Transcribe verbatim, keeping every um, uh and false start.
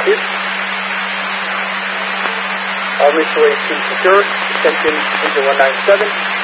Copy. All mutual A two secure. Extension engine one nine seven.